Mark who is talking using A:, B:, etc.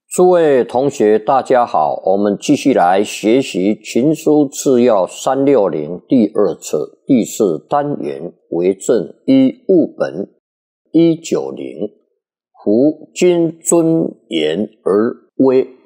A: 诸位同学大家好，我们继续来学习群书治要360第二册第四单元为政依物本190。夫君尊严而威